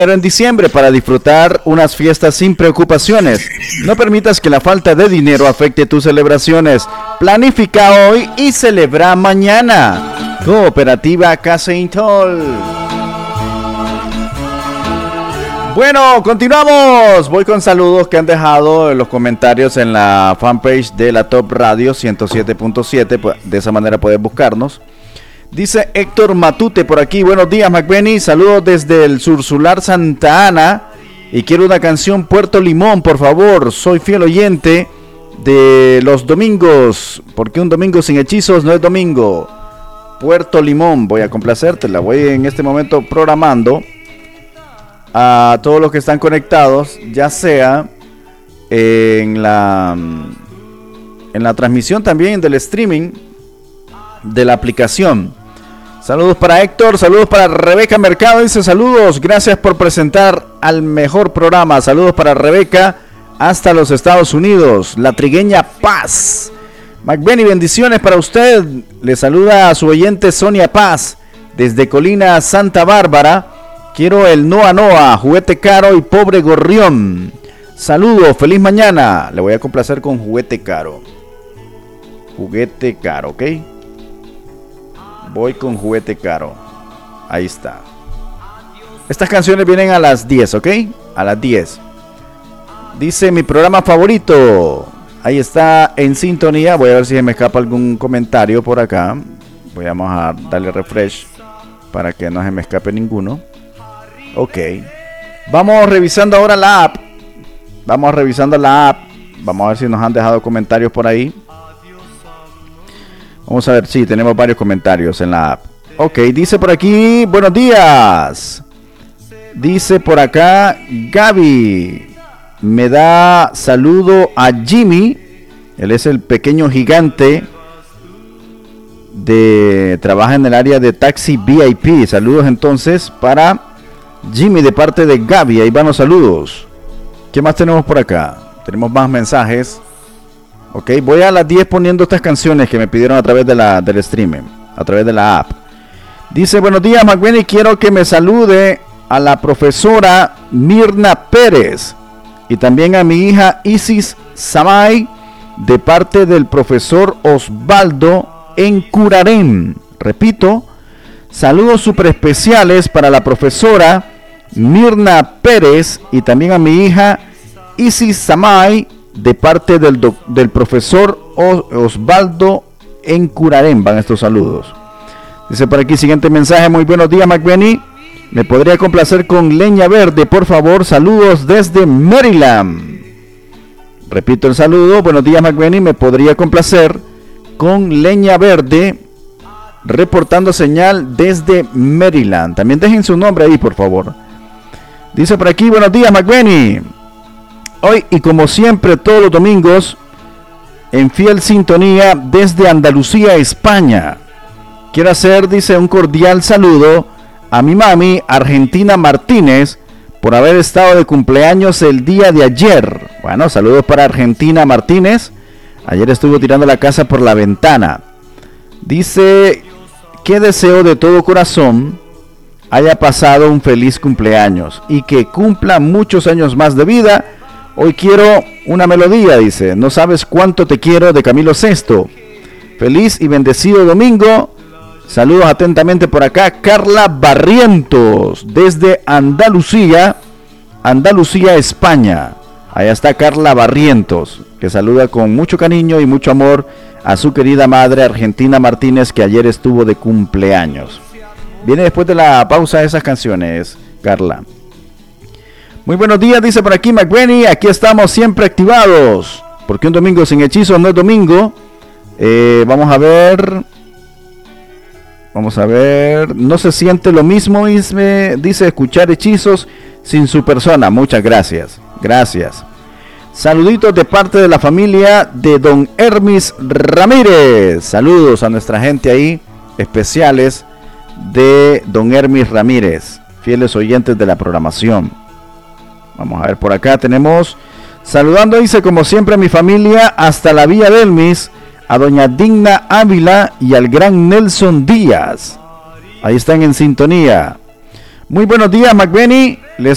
en diciembre para disfrutar unas fiestas sin preocupaciones. No permitas que la falta de dinero afecte tus celebraciones. Planifica hoy y celebra mañana. Cooperativa Casa Intol. Bueno, continuamos. Voy con saludos que han dejado en los comentarios en la fanpage de la Top Radio 107.7. Pues de esa manera puedes buscarnos. Dice Héctor Matute por aquí. Buenos días, McBenny. Saludos desde el Sursular Santa Ana. Y quiero una canción Puerto Limón, por favor. Soy fiel oyente de los domingos. Porque un domingo sin hechizos no es domingo. Puerto Limón, voy a complacerte. La voy en este momento programando a todos los que están conectados, ya sea en la transmisión también del streaming de la aplicación. Saludos para Héctor, saludos para Rebeca Mercado, dice saludos, gracias por presentar al mejor programa. Saludos para Rebeca hasta los Estados Unidos, la trigueña Paz. McBenny, bendiciones para usted. Le saluda a su oyente Sonia Paz desde Colina Santa Bárbara. Quiero el Noa Noa, Juguete Caro y Pobre Gorrión. Saludos, feliz mañana. Le voy a complacer con Juguete Caro. Juguete Caro, ¿ok? Voy con Juguete Caro. Ahí está. Estas canciones vienen a las 10, ¿ok? A las 10. Dice mi programa favorito. Ahí está en sintonía. Voy a ver si me escapa algún comentario por acá. Vamos a darle refresh para que no se me escape ninguno. Ok. Vamos revisando ahora la app. Vamos revisando la app. Vamos a ver si nos han dejado comentarios por ahí. Vamos a ver, sí, tenemos varios comentarios en la app. Ok, dice por aquí, buenos días. Dice por acá, Gaby. Me da saludo a Jimmy. Él es el pequeño gigante. Trabaja en el área de taxi VIP. Saludos entonces para Jimmy de parte de Gaby. Ahí van los saludos. ¿Qué más tenemos por acá? Tenemos más mensajes. Ok, voy a las 10 poniendo estas canciones que me pidieron a través del streaming, a través de la app. Dice, buenos días, McBenny, quiero que me salude a la profesora Mirna Pérez y también a mi hija Isis Samay de parte del profesor Osvaldo en Curarén. Repito, saludos súper especiales para la profesora Mirna Pérez y también a mi hija Isis Samay de parte del profesor Osvaldo en Curarén. Van estos saludos. Dice por aquí, siguiente mensaje. Muy buenos días, McBenny. Me podría complacer con Leña Verde, por favor. Saludos desde Maryland. Repito el saludo. Buenos días, McBenny. Me podría complacer con Leña Verde, reportando señal desde Maryland. También dejen su nombre ahí, por favor. Dice por aquí, buenos días, McBenny. Hoy y como siempre todos los domingos en fiel sintonía desde Andalucía, España. Quiero hacer, dice, un cordial saludo a mi mami Argentina Martínez por haber estado de cumpleaños el día de ayer. Bueno, saludos para Argentina Martínez. Ayer estuvo tirando la casa por la ventana. Dice que deseo de todo corazón haya pasado un feliz cumpleaños y que cumpla muchos años más de vida. Hoy quiero una melodía, dice, no sabes cuánto te quiero, de Camilo Sesto. Feliz y bendecido domingo. Saludos atentamente por acá, Carla Barrientos, desde Andalucía, España. Allá está Carla Barrientos, que saluda con mucho cariño y mucho amor a su querida madre Argentina Martínez, que ayer estuvo de cumpleaños. Viene después de la pausa de esas canciones, Carla. Muy buenos días, dice por aquí McBenny, aquí estamos siempre activados, porque un domingo sin hechizos no es domingo. Vamos a ver, no se siente lo mismo, dice, escuchar hechizos sin su persona. Muchas gracias, gracias. Saluditos de parte de la familia de don Hermis Ramírez. Saludos a nuestra gente ahí, especiales de don Hermis Ramírez, fieles oyentes de la programación. Vamos a ver por acá, tenemos saludando, dice, como siempre a mi familia hasta la Villa Delmis, a doña Digna Ávila y al gran Nelson Díaz. Ahí están en sintonía. Muy buenos días, McBenny. Les